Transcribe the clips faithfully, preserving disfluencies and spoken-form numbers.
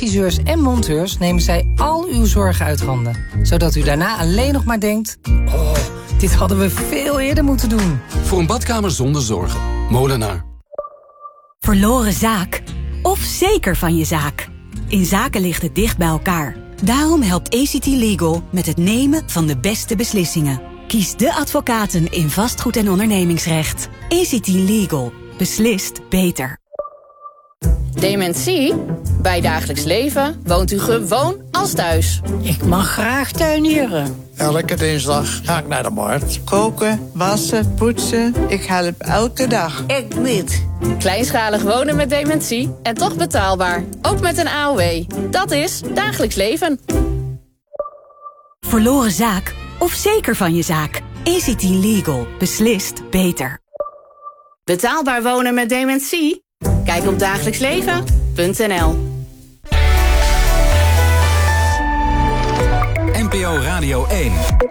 adviseurs en monteurs nemen zij al uw zorgen uit handen. Zodat u daarna alleen nog maar denkt... oh, dit hadden we veel eerder moeten doen. Voor een badkamer zonder zorgen. Molenaar. Verloren zaak? Of zeker van je zaak? In zaken ligt het dicht bij elkaar. Daarom helpt A C T Legal met het nemen van de beste beslissingen. Kies de advocaten in vastgoed- en ondernemingsrecht. A C T Legal. Beslist beter. Dementie? Bij dagelijks leven woont u gewoon als thuis. Ik mag graag tuinieren. Elke dinsdag ga ik naar de markt. Koken, wassen, poetsen. Ik help elke dag. Ik niet. Kleinschalig wonen met dementie en toch betaalbaar. Ook met een A O W. Dat is dagelijks leven. Verloren zaak? Of zeker van je zaak? A C T Legal. Beslist beter. Betaalbaar wonen met dementie? Kijk op dagelijksleven punt n l. N P O Radio één.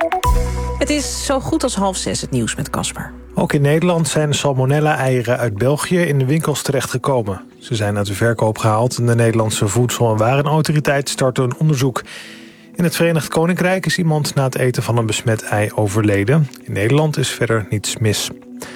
Het is zo goed als half zes het nieuws met Casper. Ook in Nederland zijn salmonella-eieren uit België in de winkels terechtgekomen. Ze zijn uit de verkoop gehaald en de Nederlandse Voedsel- en Warenautoriteit startte een onderzoek. In het Verenigd Koninkrijk is iemand na het eten van een besmet ei overleden. In Nederland is verder niets mis.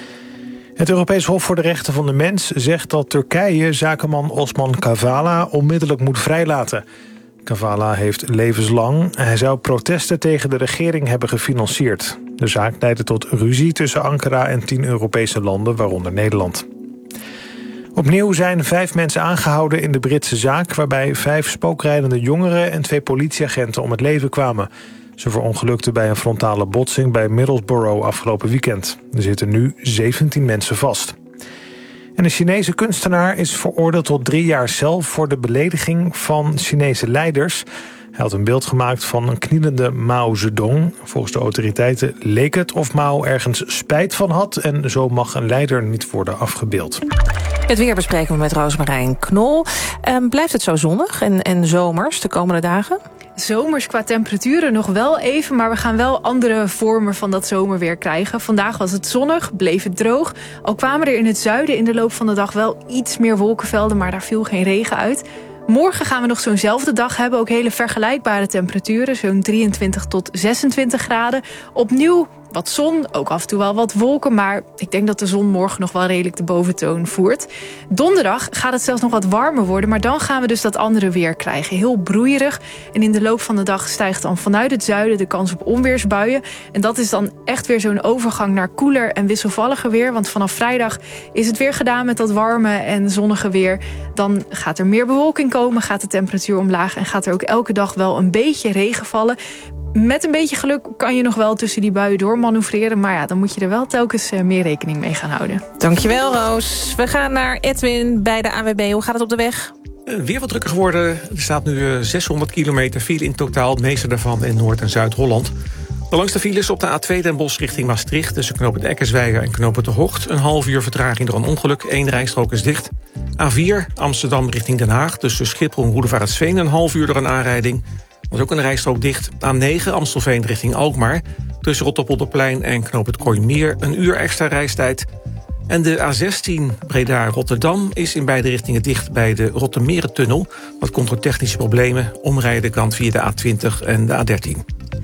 Het Europees Hof voor de Rechten van de Mens zegt dat Turkije zakenman Osman Kavala onmiddellijk moet vrijlaten. Kavala heeft levenslang. Hij zou protesten tegen de regering hebben gefinancierd. De zaak leidde tot ruzie tussen Ankara en tien Europese landen, waaronder Nederland. Opnieuw zijn vijf mensen aangehouden in de Britse zaak, waarbij vijf spookrijdende jongeren en twee politieagenten om het leven kwamen. Ze verongelukten bij een frontale botsing bij Middlesbrough afgelopen weekend. Er zitten nu zeventien mensen vast. En een Chinese kunstenaar is veroordeeld tot drie jaar cel voor de belediging van Chinese leiders. Hij had een beeld gemaakt van een knielende Mao Zedong. Volgens de autoriteiten leek het of Mao ergens spijt van had en zo mag een leider niet worden afgebeeld. Het weer bespreken we met Roosmarijn Knol. Um, blijft het zo zonnig en, en zomers de komende dagen? Zomers qua temperaturen nog wel even, maar we gaan wel andere vormen van dat zomerweer krijgen. Vandaag was het zonnig, bleef het droog. Al kwamen er in het zuiden in de loop van de dag wel iets meer wolkenvelden, maar daar viel geen regen uit. Morgen gaan we nog zo'nzelfde dag hebben, ook hele vergelijkbare temperaturen. Zo'n drieëntwintig tot zesentwintig graden. Opnieuw wat zon, ook af en toe wel wat wolken, maar ik denk dat de zon morgen nog wel redelijk de boventoon voert. Donderdag gaat het zelfs nog wat warmer worden, maar dan gaan we dus dat andere weer krijgen. Heel broeierig en in de loop van de dag stijgt dan vanuit het zuiden de kans op onweersbuien. En dat is dan echt weer zo'n overgang naar koeler en wisselvalliger weer, want vanaf vrijdag is het weer gedaan met dat warme en zonnige weer. Dan gaat er meer bewolking komen, gaat de temperatuur omlaag en gaat er ook elke dag wel een beetje regen vallen. Met een beetje geluk kan je nog wel tussen die buien door manoeuvreren. Maar ja, dan moet je er wel telkens meer rekening mee gaan houden. Dankjewel, Roos. We gaan naar Edwin bij de A W B. Hoe gaat het op de weg? Weer wat drukker geworden. Er staat nu zeshonderd kilometer file in totaal. Het meeste daarvan in Noord- en Zuid-Holland. De langste files op de A twee Den Bosch richting Maastricht. Tussen knooppunt Eckersweijer en knooppunt De Hocht. Een half uur vertraging door een ongeluk. Eén rijstrook is dicht. A vier Amsterdam richting Den Haag. Tussen Schiphol en Roedevaartsveen. Een half uur door een aanrijding. Er was ook een rijstrook dicht. A negen Amstelveen richting Alkmaar. Tussen Rotterpolderplein en knooppunt Kooimeer. Een uur extra reistijd. En de A zestien Breda-Rotterdam is in beide richtingen dicht bij de Rottermerentunnel. Dat komt door technische problemen. Omrijden kan via de A twintig en de A dertien.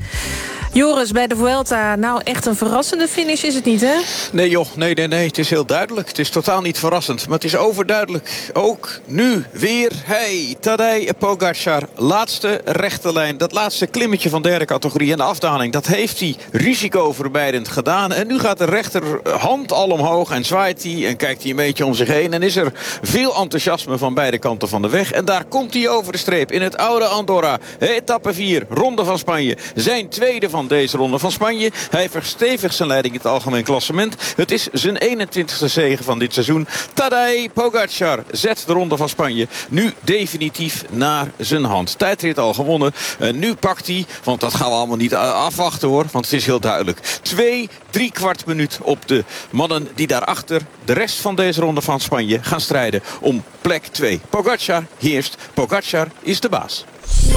Joris, bij de Vuelta, nou echt een verrassende finish is het niet, hè? Nee joh, nee, nee, nee, het is heel duidelijk. Het is totaal niet verrassend, maar het is overduidelijk. Ook nu weer, hey, Tadej Pogačar. Laatste rechte lijn, dat laatste klimmetje van derde categorie en de afdaling. Dat heeft hij risicovermijdend gedaan. En nu gaat de rechterhand al omhoog en zwaait hij en kijkt hij een beetje om zich heen. En is er veel enthousiasme van beide kanten van de weg. En daar komt hij over de streep in het oude Andorra. Etappe vier, Ronde van Spanje. Zijn tweede van deze Ronde van Spanje. Hij verstevigt zijn leiding in het algemeen klassement. Het is zijn eenentwintigste zege van dit seizoen. Tadej Pogačar zet de Ronde van Spanje nu definitief naar zijn hand. Tijdrit al gewonnen. En nu pakt hij, want dat gaan we allemaal niet afwachten hoor, want het is heel duidelijk. Twee, drie kwart minuut op de mannen die daarachter de rest van deze Ronde van Spanje gaan strijden om plek twee. Pogačar heerst. Pogačar is de baas.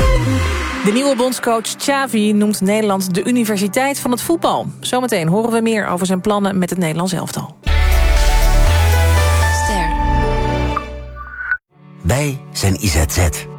De nieuwe bondscoach Xavi noemt Nederland de universiteit van het voetbal. Zometeen horen we meer over zijn plannen met het Nederlands elftal. Ster. Wij zijn I Z Z.